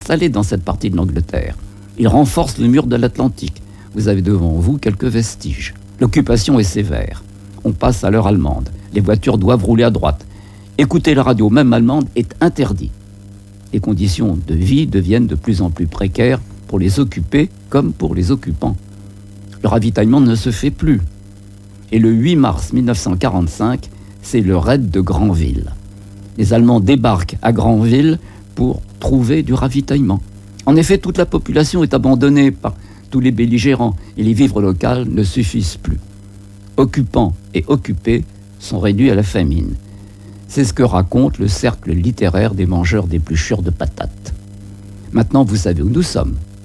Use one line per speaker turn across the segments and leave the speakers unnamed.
installé dans cette partie de l'Angleterre. Il renforce le mur de l'Atlantique. Vous avez devant vous quelques vestiges. L'occupation est sévère. On passe à l'heure allemande. Les voitures doivent rouler à droite. Écouter la radio, même allemande, est interdit. Les conditions de vie deviennent de plus en plus précaires pour les occupés comme pour les occupants. Le ravitaillement ne se fait plus. Et le 8 mars 1945, c'est le raid de Granville. Les Allemands débarquent à Granville pour trouver du ravitaillement. En effet, toute la population est abandonnée par tous les belligérants et les vivres locales ne suffisent plus. Occupants et occupés sont réduits à la famine. C'est ce que raconte le cercle littéraire des mangeurs d'épluchures de patates. Maintenant, vous savez où nous sommes, non ?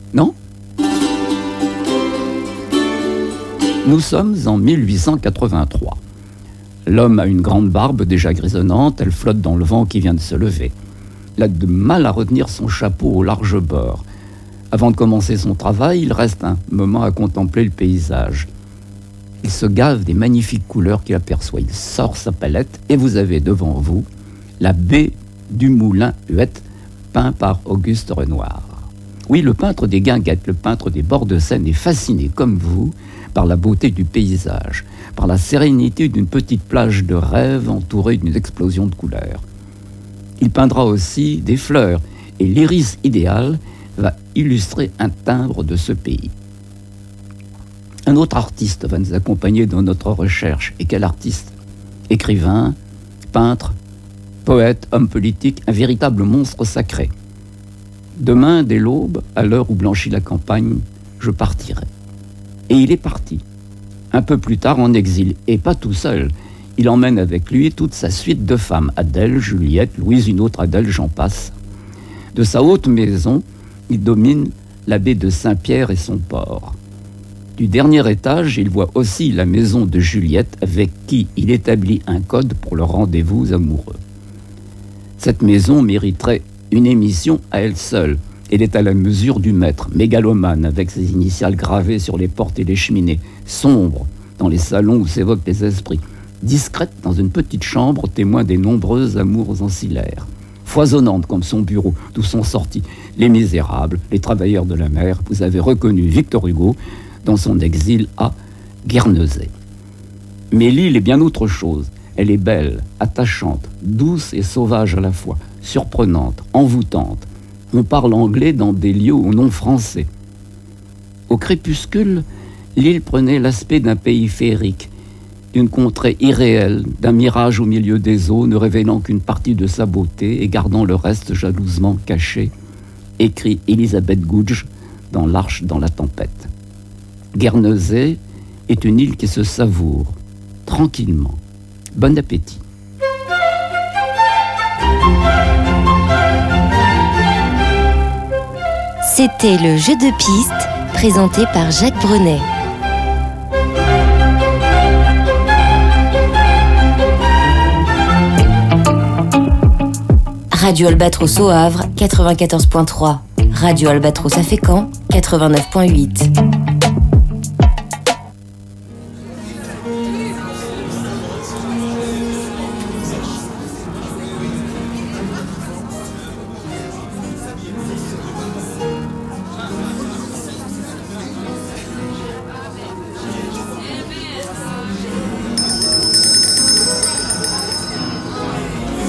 Nous sommes en 1883. L'homme a une grande barbe déjà grisonnante, elle flotte dans le vent qui vient de se lever. Il a de mal à retenir son chapeau au large bord. Avant de commencer son travail, il reste un moment à contempler le paysage. Il se gave des magnifiques couleurs qu'il aperçoit. Il sort sa palette et vous avez devant vous la baie du Moulin Huette, peint par Auguste Renoir. Oui, le peintre des Guinguettes, le peintre des bords de Seine est fasciné, comme vous, par la beauté du paysage, par la sérénité d'une petite plage de rêve entourée d'une explosion de couleurs. Il peindra aussi des fleurs, et l'iris idéal va illustrer un timbre de ce pays. Un autre artiste va nous accompagner dans notre recherche. Et quel artiste ? Écrivain, peintre, poète, homme politique, un véritable monstre sacré. Demain, dès l'aube, à l'heure où blanchit la campagne, je partirai. Et il est parti. Un peu plus tard, en exil, et pas tout seul. Il emmène avec lui toute sa suite de femmes, Adèle, Juliette, Louise, une autre Adèle, j'en passe. De sa haute maison, il domine la baie de Saint-Pierre et son port. Du dernier étage, il voit aussi la maison de Juliette, avec qui il établit un code pour le rendez-vous amoureux. Cette maison mériterait une émission à elle seule. Elle est à la mesure du maître, mégalomane, avec ses initiales gravées sur les portes et les cheminées, sombre dans les salons où s'évoquent les esprits, discrète dans une petite chambre, témoin des nombreux amours ancillaires, foisonnante comme son bureau, d'où sont sortis les misérables, les travailleurs de la mer. Vous avez reconnu Victor Hugo dans son exil à Guernesey. Mais l'île est bien autre chose. Elle est belle, attachante, douce et sauvage à la fois, surprenante, envoûtante. On parle anglais dans des lieux au nom français. Au crépuscule, l'île prenait l'aspect d'un pays féerique, d'une contrée irréelle, d'un mirage au milieu des eaux, ne révélant qu'une partie de sa beauté et gardant le reste jalousement caché, écrit Elisabeth Gouge dans L'Arche dans la tempête. Guernesey est une île qui se savoure, tranquillement. Bon appétit.
C'était le jeu de piste présenté par Jacques Brunet. Radio Albatros au Havre, 94.3. Radio Albatros à Fécamp, 89.8.